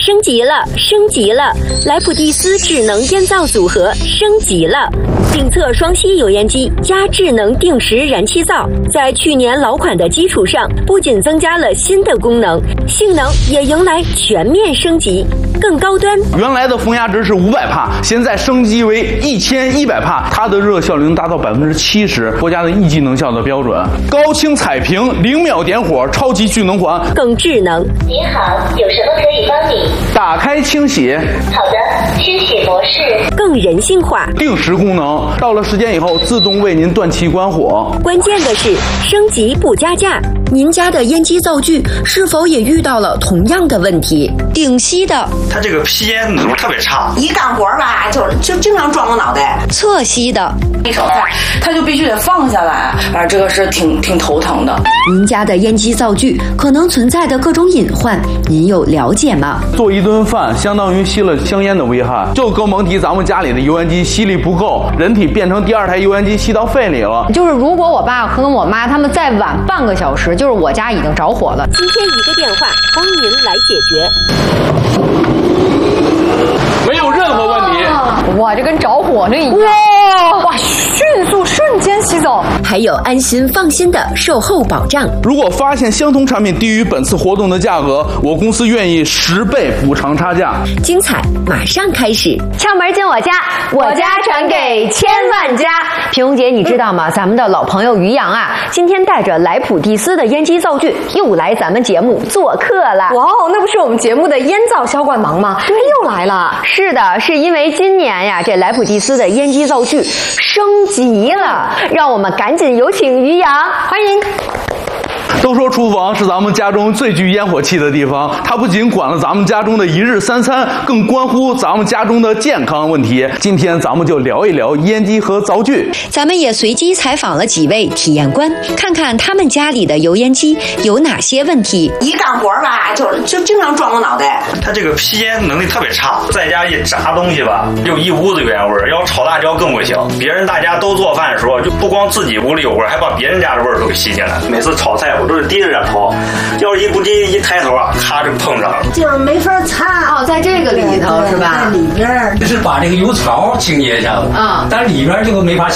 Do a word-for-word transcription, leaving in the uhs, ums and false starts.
升级了，升级了！莱普蒂斯智能烟灶组合升级了，定测双吸油烟机加智能定时燃气灶，在去年老款的基础上，不仅增加了新的功能，性能也迎来全面升级，更高端。 原来的风压值是五百帕，现在升级为一千一百帕，它的热效率能达到百分之七十，国家的一级能效的标准。高清彩屏，零秒点火，超级聚能环， 更智能。 您好，有什么可以帮你？ 打开清洗。 好的，清洗模式。 更人性化， 定时功能，到了时间以后自动为您断气关火。 关键的是升级不加价。 您家的烟机灶具是否也遇到了同样的问题？顶吸的， 它这个吸烟能力特别差， 一干活吧就就经常撞我脑袋。 侧吸的， 一手菜它就必须得放下来，啊，这个是挺挺头疼的。 您家的烟机灶具可能存在的各种隐患，您有了解吗？ 做一顿饭相当于吸了香烟的危害，就更甭提咱们家里的油烟机吸力不够，人体变成第二台油烟机吸到肺里了。 就是如果我爸和我妈他们再晚半个小时，就是我家已经着火了。 今天一个电话帮您来解决， 没有任何问题。 哇，这跟着火那一样！哇哇，迅速瞬间吸走， 还有安心放心的售后保障。 如果发现相同产品低于本次活动的价格，我公司愿意十倍补偿差价。 精彩马上开始， 窍门进我家，我家传给千万家。平红姐，你知道吗？咱们的老朋友于洋啊，今天带着莱普蒂斯的烟机灶具又来咱们节目做客了。 哇哦，那不是我们节目的烟灶销冠王吗？对，又来了。 是的，是因为今年呀，这莱普蒂斯的烟机灶具升级了，让我们赶紧有请于洋，欢迎。 都说厨房是咱们家中最具烟火气的地方，它不仅管了咱们家中的一日三餐，更关乎咱们家中的健康问题。今天咱们就聊一聊烟机和灶具。 咱们也随机采访了几位体验官，看看他们家里的油烟机有哪些问题。 一干活吧就就经常撞我脑袋。 它这个吸烟能力特别差，在家一炸东西吧，就一屋子烟味儿。要炒辣椒更不行，别人大家都做饭的时候，就不光自己屋里有味儿，还把别人家的味儿都给吸进来。每次炒菜我都是低着点炒，要是一不低一抬头啊，咔就碰上了， 就是没法擦。 哦，在这个里头是吧？ 在里边就是把这个油槽清洁一下子啊，但是里边这个没法清。